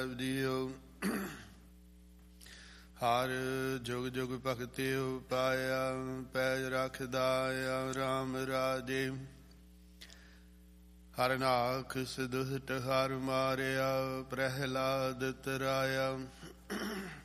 ਦਿਓ। ਹਰ ਜੁਗ ਜੁਗ ਭਗਤੀ ਪਾਇਆ, ਪੈਜ ਰਖਦਾਇਆ ਰਾਮ ਰਾਜੇ। ਹਰਨਾਖਸ ਦੁਸ਼ਟ ਹਰ ਮਾਰਿਆ, ਪ੍ਰਹਿਲਾਦ ਤਰਾਇਆ।